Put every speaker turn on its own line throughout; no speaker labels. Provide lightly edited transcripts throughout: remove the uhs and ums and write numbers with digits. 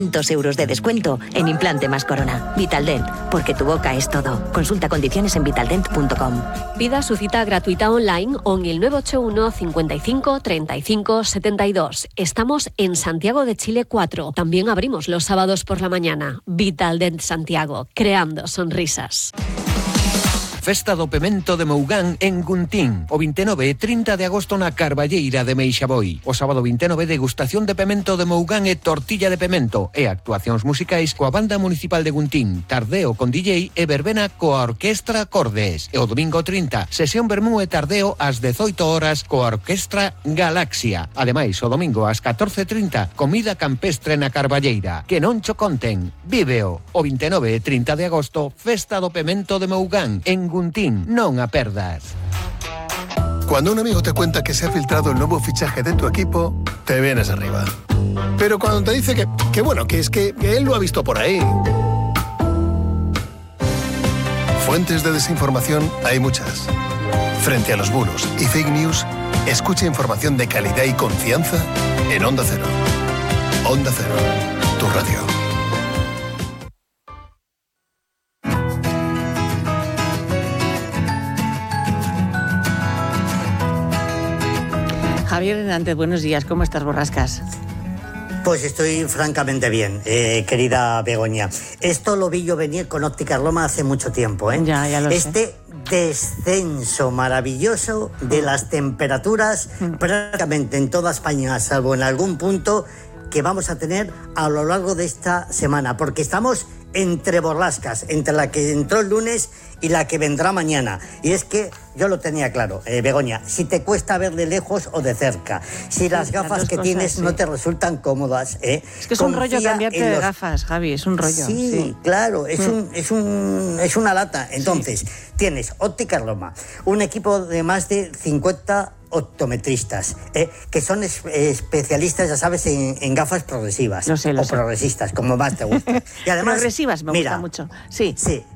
€200 de descuento en implante más corona. Vitaldent, porque tu boca es todo. Consulta condiciones en vitaldent.com.
Pida su cita gratuita online o en el 981 55 35 72. Estamos en Santiago de Chile 4. También abrimos los sábados por la mañana. Vitaldent Santiago, creando sonrisas.
Festa do Pemento de Mougán en Guntín. O 29 e 30 de agosto na Carballeira de Meixaboi. O sábado 29 degustación de pemento de Mougán e tortilla de pemento. E actuacións musicais coa Banda Municipal de Guntín. Tardeo con DJ e verbena coa Orquestra Cordes. E o domingo 30, sesión vermú e tardeo ás 18 horas coa Orquestra Galaxia. Ademais, o domingo ás 14:30, comida campestre na Carballeira. Que non cho conten. Víveo. O 29 e 30 de agosto, Festa do Pemento de Mougán en Guntín, non a perdas.
Cuando un amigo te cuenta que se ha filtrado el nuevo fichaje de tu equipo, te vienes arriba. Pero cuando te dice que bueno, que es que él lo ha visto por ahí. Fuentes de desinformación hay muchas. Frente a los bulos y fake news, escucha información de calidad y confianza en Onda Cero. Onda Cero, tu radio.
Javier Hernández, buenos días. ¿Cómo estás, Borrascas?
Pues estoy francamente bien, querida Begoña. Esto lo vi yo venir con Óptica Roma hace mucho tiempo, ¿eh?
Ya lo sé.
Descenso maravilloso de las temperaturas prácticamente en toda España, salvo en algún punto, que vamos a tener a lo largo de esta semana, porque estamos entre borrascas, entre la que entró el lunes y la que vendrá mañana. Y es que yo lo tenía claro, Begoña, si te cuesta ver de lejos o de cerca, si las gafas que tienes no te resultan cómodas,
es que es un rollo cambiarte de gafas, Javi, es un rollo.
Sí, claro, es una lata. Entonces, tienes Óptica Roma, un equipo de más de 50 optometristas, que son especialistas, ya sabes, en gafas progresivas.
Lo sé.
Progresistas, como más te gusta. Y además,
progresivas me gusta mucho. Sí.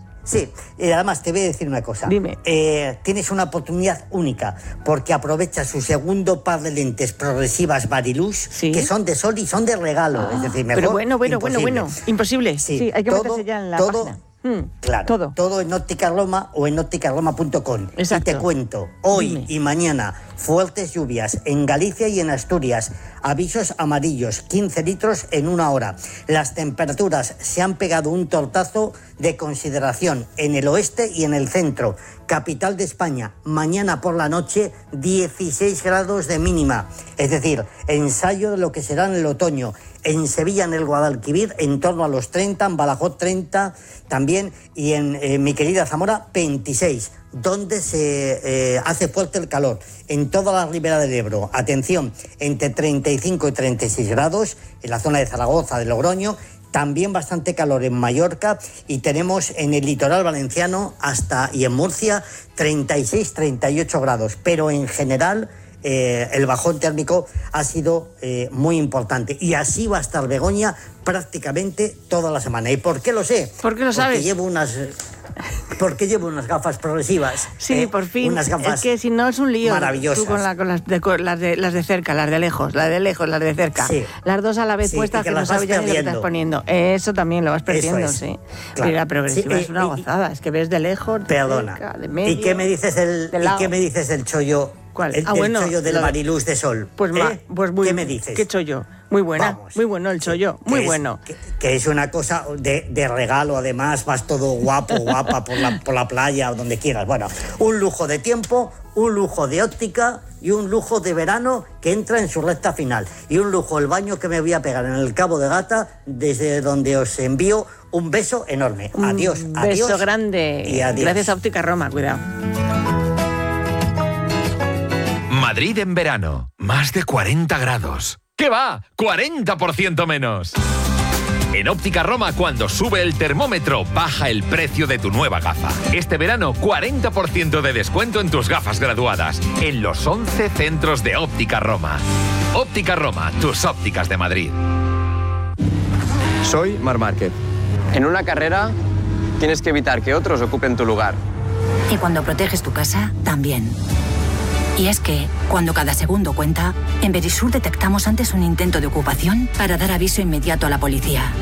Y además te voy a decir una cosa.
Dime.
Tienes una oportunidad única, porque aprovecha su segundo par de lentes progresivas Varilux, que son de sol y son de regalo. Es decir, mejor.
Pero bueno. Imposible. Sí, hay que meterse ya en la página.
Claro, todo en Óptica Roma o en ópticaroma.com. Y te cuento, hoy y mañana, fuertes lluvias en Galicia y en Asturias, avisos amarillos, 15 litros en 1 hora. Las temperaturas se han pegado un tortazo de consideración en el oeste y en el centro. Capital de España, mañana por la noche, 16 grados de mínima. Es decir, ensayo de lo que será en el otoño. En Sevilla, en el Guadalquivir, en torno a los 30, en Badajoz 30 también, y en mi querida Zamora 26, donde se hace fuerte el calor. En toda la ribera del Ebro, atención, entre 35 y 36 grados, en la zona de Zaragoza, de Logroño, también bastante calor en Mallorca, y tenemos en el litoral valenciano y en Murcia 36, 38 grados, pero en general el bajón térmico ha sido muy importante, y así va a estar Begoña prácticamente toda la semana. ¿Y por qué lo sé?
¿Por qué lo sabes?
Porque llevo unas gafas progresivas.
Sí, por fin.
Unas gafas,
es que si no es un lío.
Maravillosas.
Tú con las de cerca, las de lejos, las de cerca. Sí. Las dos a la vez puestas, que no sabes ya ni lo que estás poniendo. Eso también lo vas perdiendo, sí. Claro. Pero la progresiva es una gozada. Es que ves de lejos, de cerca, de medio.
¿Y qué me dices del chollo?
¿Cuál?
El chollo del Varilux de sol.
Pues
¿qué me dices?
¿Qué chollo? Muy buena, muy bueno el chollo, muy bueno.
Que es una cosa de regalo, además, vas todo guapa por la playa o donde quieras. Bueno, un lujo de tiempo, un lujo de óptica y un lujo de verano que entra en su recta final. Y un lujo el baño que me voy a pegar en el Cabo de Gata, desde donde os envío un beso enorme. Adiós.
Un beso grande.
Y adiós.
Gracias a Óptica Roma, cuidado.
Madrid en verano, más de 40 grados. ¿Qué va? ¡40% menos! En Óptica Roma, cuando sube el termómetro, baja el precio de tu nueva gafa. Este verano, 40% de descuento en tus gafas graduadas, en los 11 centros de Óptica Roma. Óptica Roma, tus ópticas de Madrid.
Soy Marc Márquez. En una carrera, tienes que evitar que otros ocupen tu lugar.
Y cuando proteges tu casa, también. Y es que, cuando cada segundo cuenta, en Verisur detectamos antes un intento de ocupación para dar aviso inmediato a la policía.